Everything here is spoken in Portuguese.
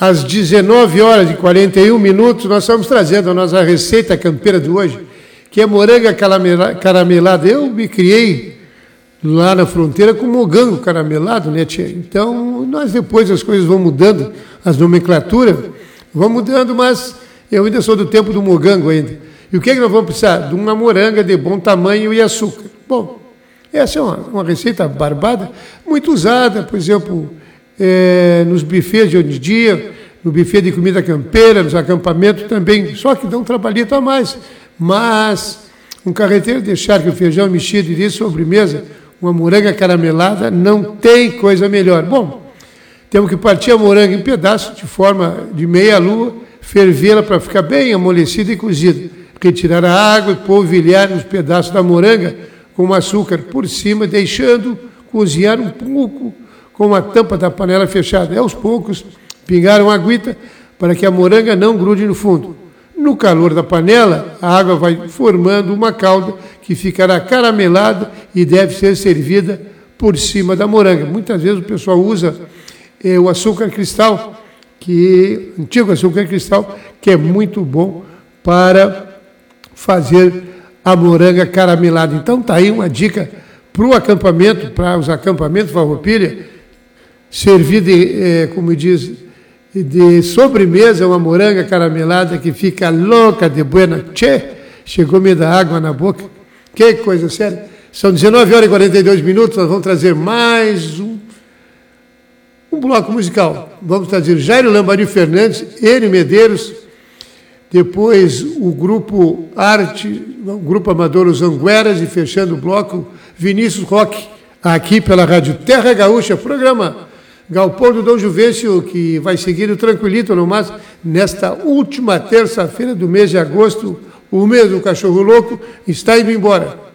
às 19h41, nós estamos trazendo a nossa receita campeira de hoje, que é moranga caramelada. Eu me criei lá na fronteira com mogango caramelado, né, tia? Então, nós depois as coisas vão mudando, as nomenclaturas vão mudando, mas eu ainda sou do tempo do mogango ainda. E o que é que nós vamos precisar? De uma moranga de bom tamanho e açúcar. Bom, essa é uma receita barbada, muito usada, por exemplo, nos buffets de hoje em dia, no buffet de comida campeira, nos acampamentos também, só que dá um trabalhito a mais. Mas um carreteiro de charque, feijão mexido e de sobremesa, uma moranga caramelada, não tem coisa melhor. Bom, temos que partir a moranga em pedaços, de forma de meia lua, fervê-la para ficar bem amolecida e cozida. Retirar a água e polvilhar os pedaços da moranga com açúcar por cima, deixando cozinhar um pouco com a tampa da panela fechada. E aos poucos, pingar uma aguita para que a moranga não grude no fundo. No calor da panela, a água vai formando uma calda que ficará caramelada e deve ser servida por cima da moranga. Muitas vezes o pessoal usa o açúcar cristal, antigo açúcar cristal, que é muito bom para fazer a moranga caramelada. Então está aí uma dica para o acampamento, para os acampamentos Farroupilha, servir como diz, de sobremesa, uma moranga caramelada que fica louca de buena. Tchê, chegou a me dar água na boca. Que coisa séria. São 19h42, nós vamos trazer mais um bloco musical. Vamos trazer Jairo Lambari Fernandes, Enio Medeiros, depois o grupo o grupo amador Os Angueras, e fechando o bloco, Vinícius Roque, aqui pela Rádio Terra Gaúcha, programa Galpão do Dom Juvencio, que vai seguir o tranquilito no mais, nesta última terça-feira do mês de agosto, o mês do cachorro louco está indo embora.